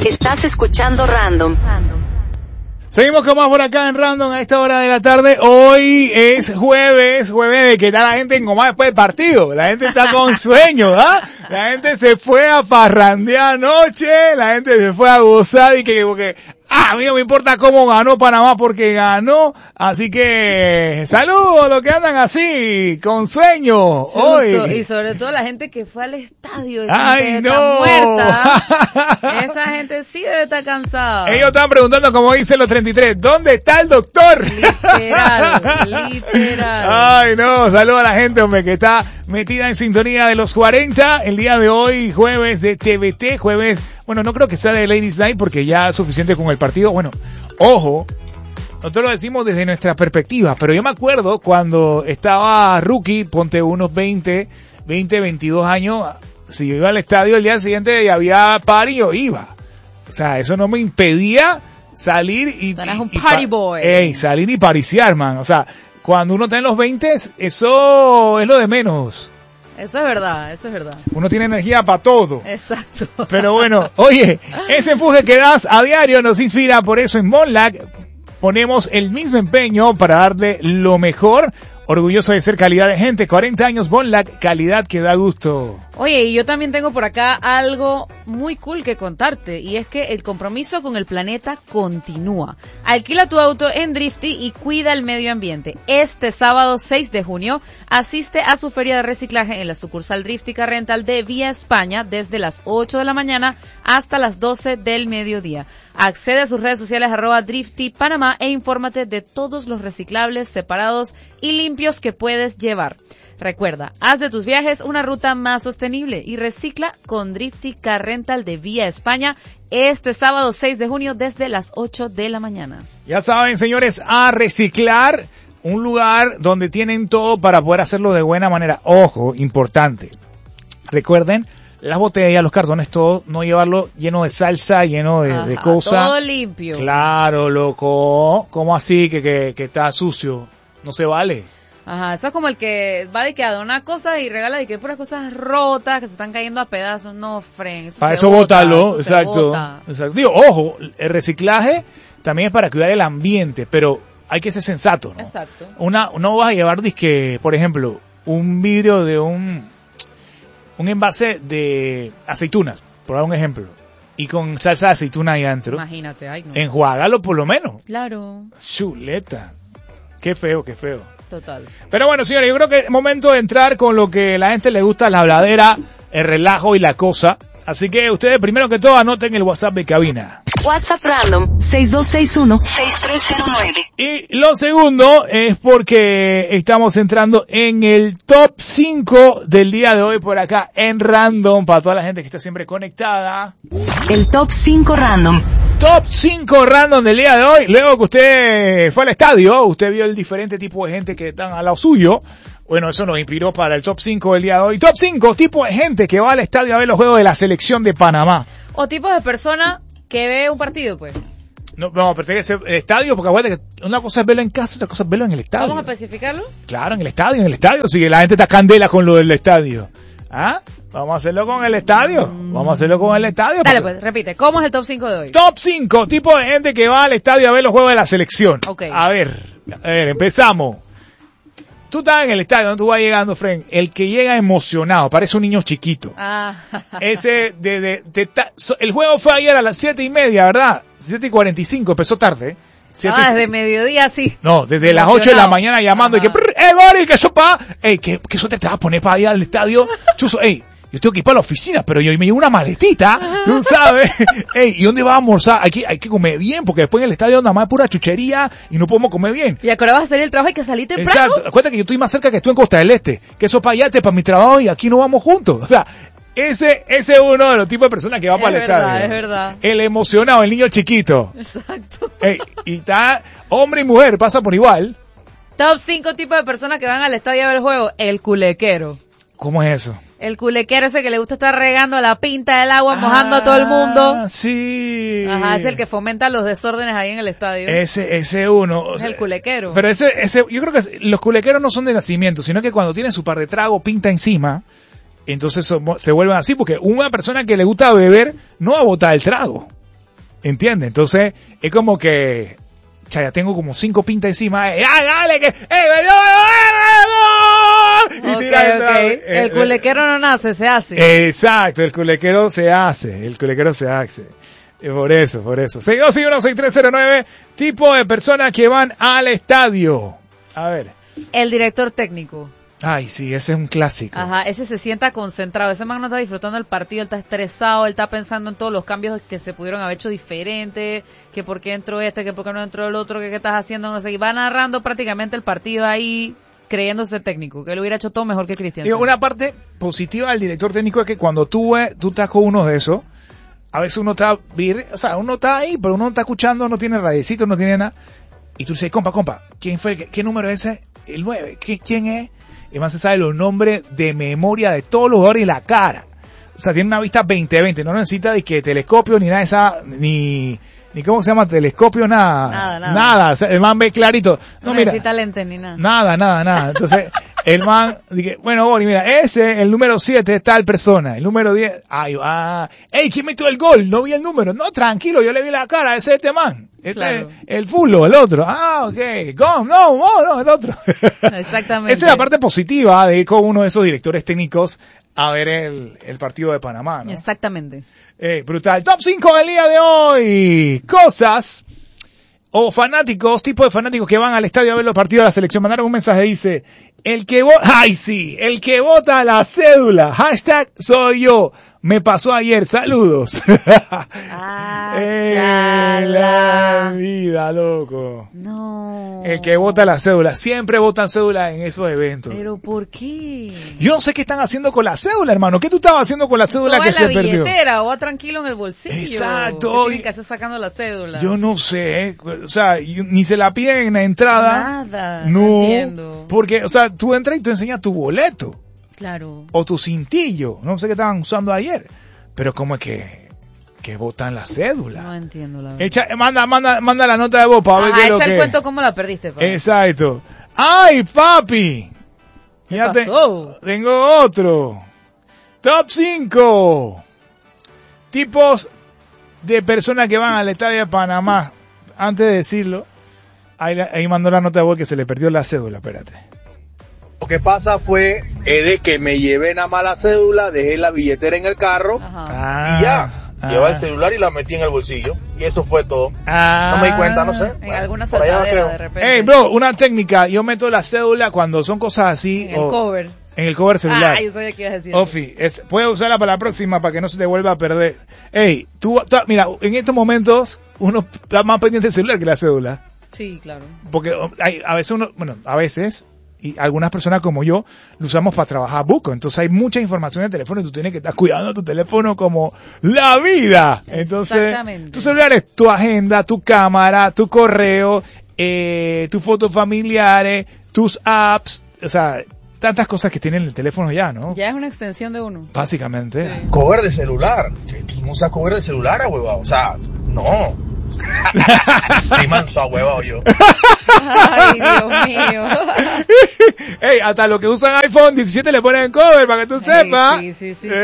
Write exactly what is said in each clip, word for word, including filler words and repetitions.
Estás escuchando Random. Seguimos con más por acá en Random a esta hora de la tarde. Hoy es jueves, jueves de que está la gente en coma después del partido. La gente está con sueño, ¿ah? La gente se fue a parrandear anoche, la gente se fue a gozar y que, porque, ah, a mí no me importa cómo ganó Panamá porque ganó. Así que, saludos a los que andan así, con sueño, hoy. Y sobre todo la gente que fue al estadio. ¡Ay, gente no! Muerta. Esa gente sí debe estar cansada. Ellos estaban preguntando, como dicen los treinta y tres, ¿dónde está el doctor? Literal, literal. Ay, no, saludos a la gente, hombre, que está metida en sintonía de los cuarenta. El día de hoy, jueves de T V T, jueves, bueno, no creo que sea de Ladies Night porque ya es suficiente con el partido. Bueno, ojo, nosotros lo decimos desde nuestra perspectiva, pero yo me acuerdo cuando estaba rookie, ponte unos veinte, veinte, veintidós años, si yo iba al estadio el día siguiente y había party, yo iba. O sea, eso no me impedía salir y... Tú eras un y, party y, boy. Ey, salir y pariciar, man. O sea, cuando uno está en los veinte, eso es lo de menos. Eso es verdad, eso es verdad. Uno tiene energía para todo. Exacto. Pero bueno, oye, ese empuje que das a diario nos inspira, por eso en Monlac ponemos el mismo empeño para darle lo mejor. Orgulloso de ser calidad de gente. cuarenta años Monlac, calidad que da gusto. Oye, y yo también tengo por acá algo muy cool que contarte, y es que el compromiso con el planeta continúa. Alquila tu auto en Drifty y cuida el medio ambiente. Este sábado seis de junio asiste a su feria de reciclaje en la sucursal Drifty Car Rental de Vía España desde las ocho de la mañana hasta las doce del mediodía. Accede a sus redes sociales arroba Drifty Panamá e infórmate de todos los reciclables separados y limpios que puedes llevar. Recuerda, haz de tus viajes una ruta más sostenible y recicla con Drifty Car Rental de Vía España este sábado seis de junio desde las ocho de la mañana. Ya saben, señores, a reciclar, un lugar donde tienen todo para poder hacerlo de buena manera. Ojo, importante. Recuerden, las botellas, los cartones, todo, no llevarlo lleno de salsa, lleno de, de cosas. Todo limpio. Claro, loco. ¿Cómo así que, que, que está sucio? No se vale. Ajá, eso es como el que va de que a donar cosas y regala de que puras cosas rotas que se están cayendo a pedazos. No, Fren, eso para se eso bota, bótalo, eso exacto, bota. exacto. Digo, ojo, el reciclaje también es para cuidar el ambiente, pero hay que ser sensato, ¿no? Exacto. Una, no vas a llevar, disque, por ejemplo, un vidrio de un, un envase de aceitunas, por dar un ejemplo, y con salsa de aceituna ahí adentro. Imagínate, ay no. Enjuágalo por lo menos. Claro. Chuleta. Qué feo, qué feo. Total. Pero bueno, señores, yo creo que es momento de entrar con lo que a la gente le gusta, la habladera, el relajo y la cosa. Así que ustedes, primero que todo, anoten el WhatsApp de cabina. WhatsApp Random seis dos seis uno, seis tres cero nueve. Y lo segundo es porque estamos entrando en el top cinco del día de hoy por acá en Random, para toda la gente que está siempre conectada. El top cinco Random. Top cinco Random del día de hoy. Luego que usted fue al estadio, usted vio el diferente tipo de gente que están al lado suyo. Bueno, eso nos inspiró para el top cinco del día de hoy. Top cinco, tipo de gente que va al estadio a ver los juegos de la selección de Panamá. O tipo de persona que ve un partido, pues. No, no, prefiere ser el estadio, porque acuérdate que una cosa es verlo en casa, otra cosa es verlo en el estadio. ¿Vamos a especificarlo? Claro, en el estadio, en el estadio. Si la gente está candela con lo del estadio. ¿Ah? Vamos a hacerlo con el estadio. Mm. Vamos a hacerlo con el estadio. Dale, porque... pues, repite. ¿Cómo es el top cinco de hoy? Top cinco, tipo de gente que va al estadio a ver los juegos de la selección. Okay. A ver, a ver, empezamos. Tú estás en el estadio, ¿no? Tú vas llegando, Fren. El que llega emocionado, parece un niño chiquito. Ah. Ese, de, de, de, de, el juego fue ayer a las siete y media, ¿verdad? siete y cuarenta y cinco, empezó tarde. siete ah, desde mediodía, sí. No, desde las ocho de la mañana llamando. Ajá. Y que, ¡eh, Gori, que eso pa! ¡Ey, que, que eso te, te vas a poner para ir al estadio! Chuso, ¡ey! Yo tengo que ir para la oficina, pero yo me llevo una maletita, tú sabes. Ey, ¿y dónde vas a almorzar? Hay que, hay que comer bien, porque después en el estadio nada más es pura chuchería y no podemos comer bien. Y ahora vas a salir del trabajo, hay que salir temprano. Exacto. Acuérdate que yo estoy más cerca que tú en Costa del Este. Que eso para allá te para mi trabajo y aquí no vamos juntos. O sea, ese, ese es uno de los tipos de personas que va para el estadio. Es verdad, el emocionado, el niño chiquito. Exacto. Ey, y está, hombre y mujer, pasa por igual. Top cinco tipos de personas que van al estadio a ver el juego. El culequero. ¿Cómo es eso? El culequero ese que le gusta estar regando la pinta del agua, ah, mojando a todo el mundo. Sí. Ajá, es el que fomenta los desórdenes ahí en el estadio. Ese, ese uno. Es sea, el culequero. Pero ese, ese, yo creo que los culequeros no son de nacimiento, sino que cuando tienen su par de trago, pinta encima, entonces se vuelven así, porque una persona que le gusta beber no va a botar el trago. ¿Entiendes? Entonces, es como que, ya tengo como cinco pintas encima. ¡Eh, ¡ay, dale, que, eh, me dio, okay, okay. El culequero no nace, se hace. Exacto, el culequero se hace, el culequero se hace. Por eso, por eso. seis dos uno seis tres cero nueve, tipo de personas que van al estadio. A ver. El director técnico. Ay, sí, ese es un clásico. Ajá, ese se sienta concentrado, ese man no está disfrutando del partido, él está estresado, él está pensando en todos los cambios que se pudieron haber hecho diferentes, que por qué entró este, que por qué no entró el otro, que qué estás haciendo, no sé, y va narrando prácticamente el partido ahí, creyéndose técnico, que lo hubiera hecho todo mejor que Cristian. Digo, una parte positiva del director técnico es que cuando tú, tú estás con uno de esos, a veces uno está, o sea, uno está ahí, pero uno está escuchando, no tiene radiecito, no tiene nada, y tú dices, compa, compa, ¿quién fue? ¿Qué, qué número es ese? El nueve, ¿Qué, ¿quién es? Y más se sabe los nombres de memoria de todos los jugadores y la cara. O sea, tiene una vista veinte veinte, no necesita ni que telescopio ni nada de esa, ni, ni cómo se llama, telescopio, nada. Nada, nada. Nada, o sea, el man ve clarito. No, no mira, necesita lentes ni nada. Nada, nada, nada. Entonces, el man, dije, bueno, Boni, mira, ese, el número siete es tal persona, el número diez, ay, ah, ey, ¿quién metió el gol? No vi el número. No, tranquilo, yo le vi la cara, ese es este man. Este, claro. El fulo, el otro. Ah, ok. Go, no, no, no, el otro. Exactamente. Esa es la parte positiva de ir con uno de esos directores técnicos a ver el, el partido de Panamá, ¿no? Exactamente. Eh, brutal. Top cinco del día de hoy. Cosas o fanáticos, tipo de fanáticos que van al estadio a ver los partidos de la selección. Mandaron un mensaje, dice, el que vota, ay sí, el que vota la cédula. Hashtag soy yo. Me pasó ayer, saludos. Ah, eh, chala. la vida, loco. No. El que vota la cédula. Siempre votan cédula en esos eventos. ¿Pero por qué? Yo no sé qué están haciendo con la cédula, hermano. ¿Qué tú estabas haciendo con la cédula que se perdió? en la billetera o va tranquilo en el bolsillo. Exacto. ¿Qué tienen que hacer sacando la cédula? Yo no sé, ¿eh? O sea, yo- ni se la piden en la entrada. Nada, No, no entiendo. porque, o sea, tú entras y tú enseñas tu boleto Claro. o tu cintillo. No sé qué estaban usando ayer. Pero ¿cómo es que, que votan la cédula? No entiendo la verdad. Echa, manda, manda, manda la nota de voz para ver Ajá, qué es lo echa que... el cuento cómo la perdiste, papá. Exacto. ¡Ay, papi! ¿Qué Ya te- pasó? tengo otro. Top cinco. Tipos de personas que van al estadio de Panamá. Antes de decirlo, ahí, la- ahí mandó la nota de voz que se le perdió la cédula, espérate. Lo que pasa fue eh, de que me llevé nada más la cédula, dejé la billetera en el carro Ajá. Ah, y ya. ah, Llevé el celular y la metí en el bolsillo. Y eso fue todo. ah. No me di cuenta, no sé. En Bueno, alguna por allá saltadera creo. de repente. Hey, bro, una técnica. Yo meto la cédula cuando son cosas así. En el o- cover. En el cover celular. Ah, yo sabía que ibas a decir. Ofi, es, puedes usarla para la próxima para que no se te vuelva a perder. Ey, tú, tú- mira, en estos momentos uno está más pendiente del celular que la cédula. Sí, claro. Porque oh, hay, a veces uno, bueno, a veces, y algunas personas como yo, lo usamos para trabajar buco. Entonces hay mucha información en el teléfono y tú tienes que estar cuidando tu teléfono como la vida. Entonces, Exactamente. tu celular es tu agenda, tu cámara, tu correo, eh, tus fotos familiares, tus apps, o sea, tantas cosas que tienen el teléfono ya, ¿no? Ya es una extensión de uno. Básicamente. Sí. Cover de celular. ¿Quién usa cover de celular, a huevado? O sea, no. Estoy manso a huevado yo. Ay, Dios mío. Ey, hasta los que usan iPhone diecisiete le ponen cover para que tú Ey, sepas. sí, sí, sí,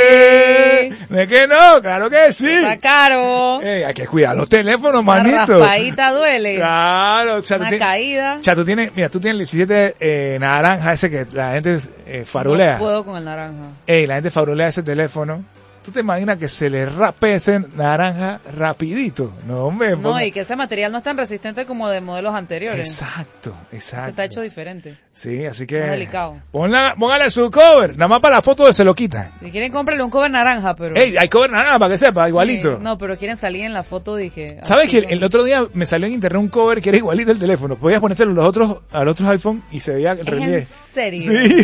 Eh, ¿De qué no? Claro que sí. Está caro. Ey, hay que cuidar los teléfonos, Una manito. raspadita duele. Claro, o sea, tú Una tienes- caída. o sea, tú tienes, mira, tú tienes el diecisiete eh, naranja ese que la gente eh, farolea. No puedo con el naranja. Ey, la gente farolea ese teléfono. ¿Tú te imaginas que se le rape ese naranja rapidito? No, hombre. No, ponga- y que ese material no es tan resistente como de modelos anteriores. Exacto, exacto. Se está hecho diferente. Sí, así que... Más delicado. Ponla, póngale su cover, nada más para la foto de se lo quitan. Si quieren, cómprenle un cover naranja, pero... Ey, hay cover naranja para que sepa, igualito. Sí, no, pero quieren salir en la foto, dije... ¿Sabes así que el, como- el otro día me salió en internet un cover que era igualito el teléfono? Podías ponérselo a los otros, a los otros iPhone y se veía el ¿Es relieve. en serio? Sí.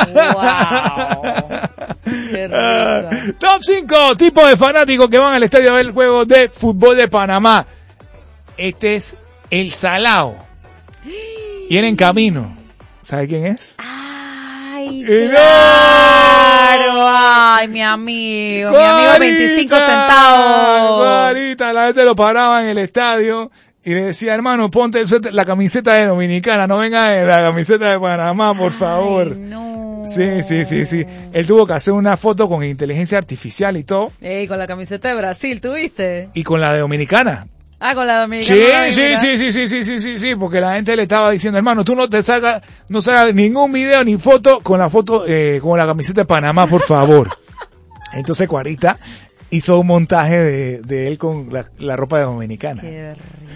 Wow. Qué Ah, risa. Top cinco tipos de fanáticos que van al estadio a ver el juego de fútbol de Panamá. Este es el Salao. Viene en camino. ¿Sabe quién es? Ay, ¡Eh, claro. Ay, mi amigo. Mi amigo veinticinco centavos. Guarita, la gente lo paraba en el estadio y le decía, hermano, ponte la camiseta de Dominicana, no venga en la camiseta de Panamá, por favor. Ay, no. Sí, sí, sí, sí. Él tuvo que hacer una foto con inteligencia artificial y todo. Ey, con la camiseta de Brasil, ¿tú viste? Y con la de Dominicana. Ah, con la Dominicana. Sí, sí, sí, sí, sí, sí, sí, sí, sí, porque la gente le estaba diciendo, hermano, tú no te sacas, no sacas ningún video ni foto con la foto, eh, con la camiseta de Panamá, por favor. Entonces Cuarita hizo un montaje de, de él con la, la ropa de Dominicana. Qué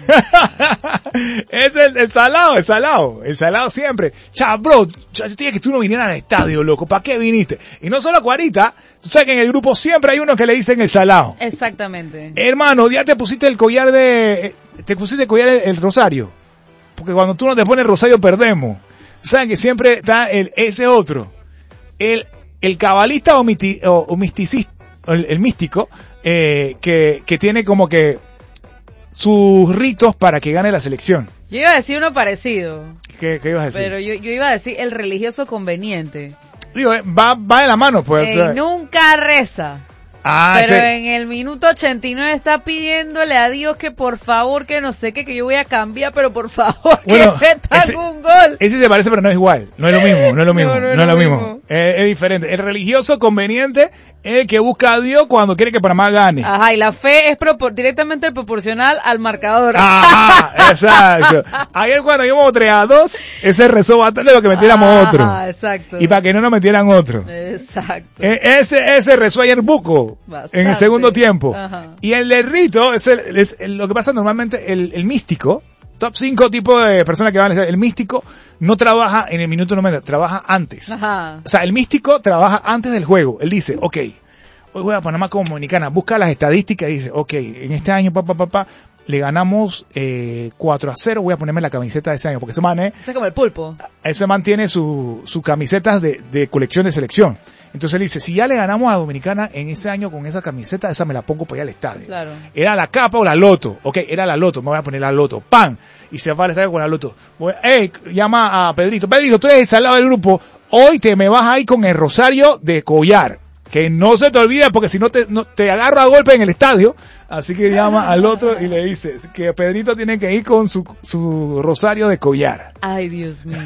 es el, el salado, el salado, el salado siempre. Cha, bro, cha, yo te dije que tú no vinieras al estadio, loco, ¿para qué viniste? Y no solo Cuarita, tú sabes que en el grupo siempre hay uno que le dicen el salado. Exactamente. Hermano, ya te pusiste el collar de, te pusiste el collar del el rosario. Porque cuando tú no te pones rosario perdemos. Saben que siempre está el, ese otro. El, el cabalista o, miti, o, o misticista, el, el místico, eh, que, que tiene como que sus ritos para que gane la selección. Yo iba a decir uno parecido. ¿Qué, qué ibas a decir? Pero yo, yo iba a decir el religioso conveniente. Digo, eh, va, va de la mano, pues. Ey, o sea. nunca reza. Ah, pero ese... en el minuto ochenta y nueve está pidiéndole a Dios que por favor, que no sé qué, que yo voy a cambiar, pero por favor, bueno, que metan ese, un gol. Ese se parece, pero no es igual. No es lo mismo, no es lo mismo, no, no, no, no es lo mismo. mismo. Es, es diferente. El religioso conveniente es el que busca a Dios cuando quiere que Panamá gane. Ajá, y la fe es propor- directamente proporcional al marcador. Ajá, exacto. Ayer cuando íbamos tres a dos, ese rezó bastante para que metiéramos Ajá, otro. Ajá, exacto. Y para que no nos metieran otro. Exacto. E- ese, ese rezó ayer buco. Bastante. En el segundo tiempo. Ajá. Y el de rito es, el, es el, lo que pasa normalmente, el, el místico, top cinco tipos de personas que van a decir, el místico no trabaja en el minuto noventa, trabaja antes. Ajá. O sea, el místico trabaja antes del juego. Él dice, ok, hoy juega Panamá como Dominicana, busca las estadísticas y dice, ok, en este año, papá, papá, le ganamos eh, cuatro a cero, voy a ponerme la camiseta de ese año, porque ese man, eh, Ese es como el pulpo. ese man tiene sus su camisetas de, de colección de selección. Entonces él dice, si ya le ganamos a Dominicana en ese año con esa camiseta, esa me la pongo para ir al estadio. Claro. Era la capa o la loto. Ok, era la loto, me voy a poner la loto. ¡Pam! Y se va al estadio con la loto. Voy, hey, llama a Pedrito. Pedrito, tú eres el lado del grupo. Hoy te me vas a ir con el rosario de collar. Que no se te olvide porque si no te, no, te agarro a golpe en el estadio. Así que llama al otro y le dice que Pedrito tiene que ir con su, su rosario de collar. Ay, Dios mío.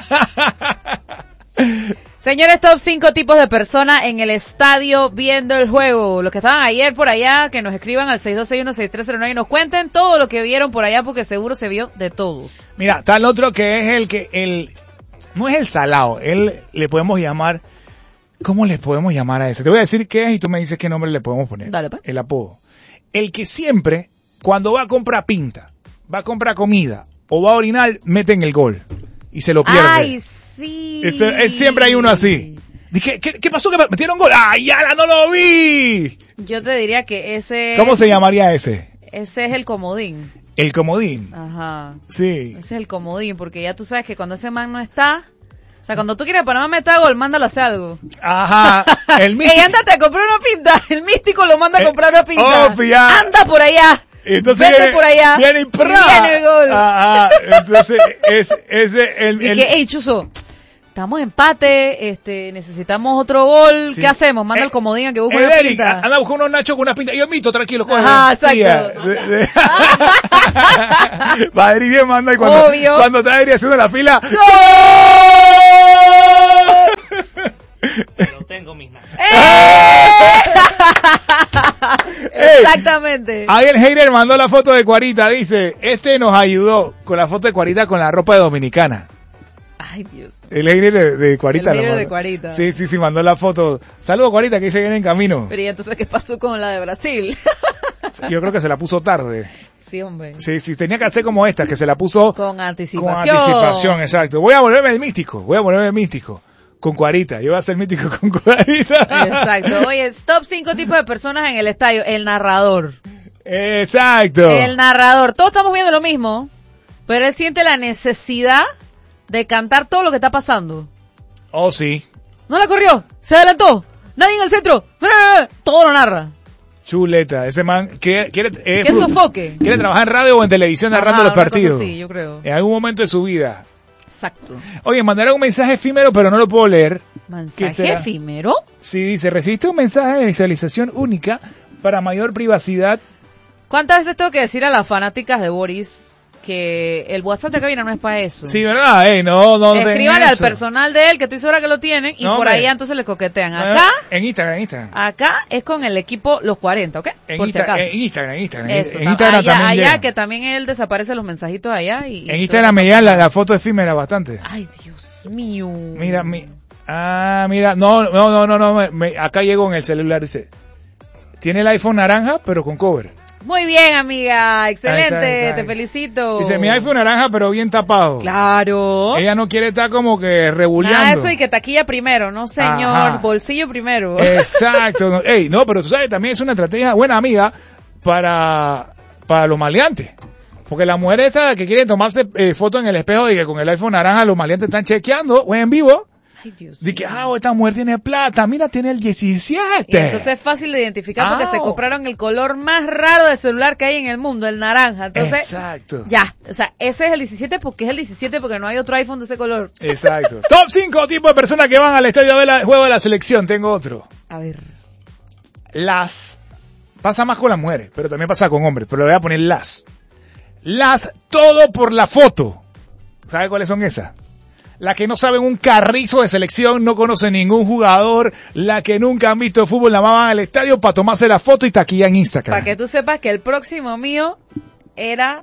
Señores, top cinco tipos de personas en el estadio viendo el juego. Los que estaban ayer por allá, que nos escriban al seis dos seis uno seis tres cero nueve y nos cuenten todo lo que vieron por allá, porque seguro se vio de todo. Mira, está el otro que es el que, el, no es el salado, él le podemos llamar, ¿cómo le podemos llamar a ese? Te voy a decir qué es y tú me dices qué nombre le podemos poner. Dale, pues. El apodo. El que siempre, cuando va a comprar pinta, va a comprar comida o va a orinar, mete en el gol y se lo pierde. Ay, sí. Este, es, siempre hay uno así. Dije, ¿qué, qué pasó? ¿Que metieron gol? ¡Ay, ya no lo vi! Yo te diría que ese... ¿Cómo se llamaría ese? Ese es el comodín. El comodín. Ajá. Sí. Ese es el comodín, porque ya tú sabes que cuando ese man no está... O sea, cuando tú quieres Panamá meter gol, mándalo a hacer algo. Ajá. El místico. Ey, ándate a comprar una pinta. El místico lo manda a comprar una pinta. Oh, ya. Anda por allá. Entonces vete viene, por allá. Viene y, ¡pra! y viene el gol. Ajá. Entonces, ese, ese, el, y el... que, hey, Chuzo, estamos empate, este, necesitamos otro gol. Sí. ¿Qué hacemos? Manda eh, el comodín a que busque eh, una Eric, pinta. anda a buscar unos nachos con una pinta. Yo mito, tranquilo. Coge, Ajá, exacto. Padre, bien manda y cuando, Obvio. cuando está Eric haciendo la fila. ¡Gol! Pero tengo mis nachos. Exactamente. Ahí el hater mandó la foto de Cuarita, dice, este nos ayudó con la foto de Cuarita con la ropa de Dominicana. Ay, Dios. El hater de, de Cuarita. El lo hater mandó. de Cuarita. Sí, sí, sí, mandó la foto. Saludos Cuarita, que dice que viene en camino. Pero ¿y entonces qué pasó con la de Brasil? Yo creo que se la puso tarde. Sí, hombre. Sí, sí, tenía que hacer como esta, que se la puso Con anticipación. con anticipación, exacto. Voy a volverme el místico, voy a volverme el místico. Con Cuarita, yo voy a ser mítico con Cuarita. Exacto. Oye, top cinco tipos de personas en el estadio. El narrador. Exacto. El narrador. Todos estamos viendo lo mismo, pero él siente la necesidad de cantar todo lo que está pasando. Oh, sí. No la corrió, se adelantó, nadie en el centro, todo lo narra. Chuleta, ese man quiere, quiere, eh, Que sofoque. quiere trabajar en radio o en televisión narrando Ajá, los una cosa partidos. así, yo creo. En algún momento de su vida. Exacto. Oye, mandaron un mensaje efímero, pero no lo puedo leer. ¿Qué ¿Mensaje será? efímero? Sí, dice, recibiste un mensaje de visualización única para mayor privacidad. ¿Cuántas veces tengo que decir a las fanáticas de Boris que el WhatsApp de cabina no es para eso. Sí, ¿verdad? Ey, no, no. Escríbale al personal de él, que estoy segura que lo tienen, y no, por hombre. ahí entonces le coquetean. Acá, en Instagram, en Instagram. acá es con el equipo Los cuarenta, ¿ok? En, por Insta, si acaso. en Instagram, en Instagram. Eso, en Instagram allá, también allá llegan. que también él desaparece los mensajitos allá. Y, y En Instagram me llegan la, la foto efímera bastante. Ay, Dios mío. Mira, mi, ah, mira, no, no, no, no, no me, me, acá llego en el celular, dice, tiene el iPhone naranja, pero con cover. Muy bien, amiga, excelente, Ahí está, ahí está. te felicito. Dice, mi iPhone naranja, pero bien tapado. Claro. Ella no quiere estar como que rebuleando. Ah, eso y que taquilla primero, no señor, Ajá. bolsillo primero. Exacto. No, ey, no, pero tú sabes, también es una estrategia buena, amiga, para, para los maleantes. Porque la mujer esa que quiere tomarse eh, fotos en el espejo y que con el iPhone naranja los maleantes están chequeando, o en vivo. Ay, Dios De que, mío. ah, esta mujer tiene plata, mira, tiene el diecisiete. Y entonces es fácil de identificar porque Ah. se compraron el color más raro de celular que hay en el mundo, el naranja. Entonces, Exacto. ya, o sea, ese es el diecisiete porque es el diecisiete porque no hay otro iPhone de ese color. Exacto. Top cinco tipos de personas que van al estadio a ver el juego de la selección. Tengo otro. A ver. Las. Pasa más con las mujeres, pero también pasa con hombres. Pero le voy a poner las. Las todo por la foto. ¿Sabe cuáles son esas? Las que no saben un carrizo de selección, no conocen ningún jugador, la que nunca han visto fútbol, la van al estadio para tomarse la foto y taquilla en Instagram. Para que tú sepas que el próximo mío era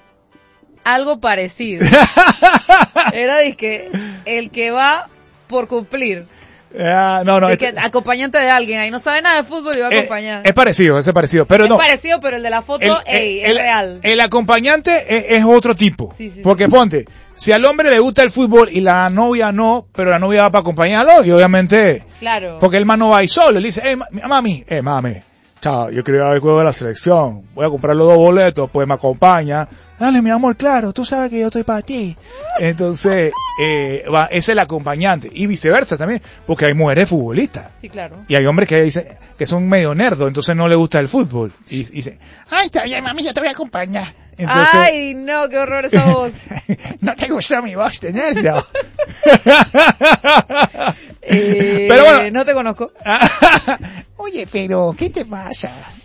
algo parecido. Era de que el que va por cumplir. Ah, no, no. De este- que acompañante de alguien ahí no sabe nada de fútbol y va a eh, acompañar. es parecido, es parecido, pero es no. parecido, pero el de la foto, El, ey, el- es real. el acompañante es, es otro tipo. Sí, sí, porque sí. ponte, si al hombre le gusta el fútbol y la novia no, pero la novia va para acompañarlo, y obviamente, Claro. porque el man no va ahí solo, le dice, hey, mami, eh, mami, chao, yo quiero ir a ver el juego de la selección, voy a comprar los dos boletos, pues me acompaña. Dale, mi amor, claro, tú sabes que yo estoy para ti. Entonces, eh, va, ese es el acompañante. Y viceversa también, porque hay mujeres futbolistas. Sí, claro. Y hay hombres que dicen que son medio nerdos, entonces no les gusta el fútbol. Y, y dicen, ay, está bien, mami, yo te voy a acompañar. Entonces, Ay, no, qué horror esa voz. no te gustó mi voz de nerdo. Eh, Pero bueno. No te conozco. Oye, pero, ¿qué te pasa?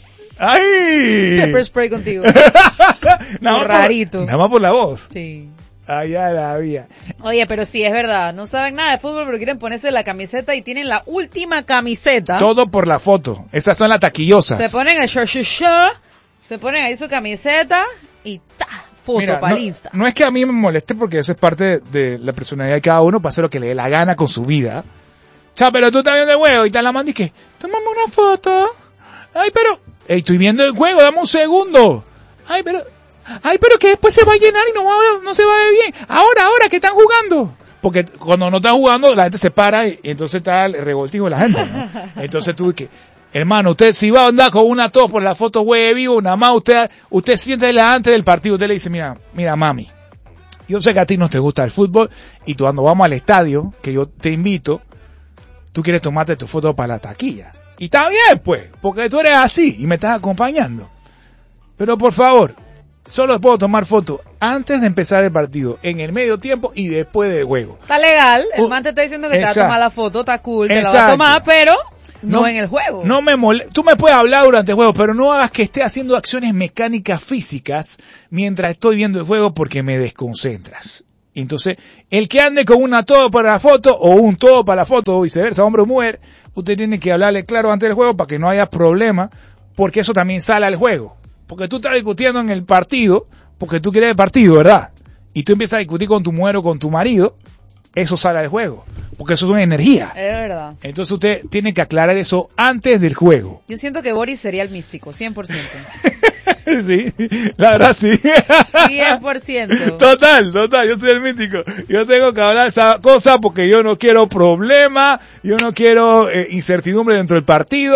¡Ay! Pepper spray contigo. nada, más rarito. Por, nada más por la voz. Sí. Allá la vía. Oye, pero sí, es verdad. No saben nada de fútbol, pero quieren ponerse la camiseta y tienen la última camiseta. Todo por la foto. Esas son las taquillosas. Se ponen el short, short, short, se ponen ahí su camiseta y ¡ta! Foto Mira, para no, el Insta. no es que a mí me moleste porque eso es parte de, de la personalidad de cada uno para hacer lo que le dé la gana con su vida. O sea, pero tú estás viendo el juego y te la mandas y que, tómame una foto. Ay, pero, ey, estoy viendo el juego, dame un segundo. Ay, pero, ay, pero que después se va a llenar y no, va a, no se va a ver bien. Ahora, ahora que están jugando. Porque cuando no están jugando, la gente se para y, y entonces está el revoltijo de la gente, ¿no? Entonces tú que, hermano, usted si va a andar con una tos por la foto güey vivo, nada más usted, usted siente antes del partido, usted le dice, mira, mira mami, yo sé que a ti no te gusta el fútbol y tú cuando vamos al estadio, que yo te invito, tú quieres tomarte tu foto para la taquilla. Y está bien, pues, porque tú eres así y me estás acompañando. Pero por favor, solo puedo tomar fotos antes de empezar el partido, en el medio tiempo y después del juego. Está legal, el Uh, man te está diciendo que te va a exacto. tomar la foto, está cool, te la va a Exacto. tomar, pero no, en el juego. No me mole Tú me puedes hablar durante el juego, pero no hagas que esté haciendo acciones mecánicas físicas mientras estoy viendo el juego porque me desconcentras. Entonces, el que ande con una todo para la foto o un todo para la foto o viceversa, hombre o mujer, usted tiene que hablarle claro antes del juego para que no haya problema, porque eso también sale al juego. Porque tú estás discutiendo en el partido, porque tú quieres el partido, ¿verdad? Y tú empiezas a discutir con tu mujer o con tu marido, eso sale al juego, porque eso es una energía. Es verdad. Entonces usted tiene que aclarar eso antes del juego. Yo siento que Boris sería el místico, cien por ciento. Sí, la verdad sí. cien por ciento. Total, total, yo soy el mítico. Yo tengo que hablar esa cosa porque yo no quiero problema, yo no quiero eh, incertidumbre dentro del partido.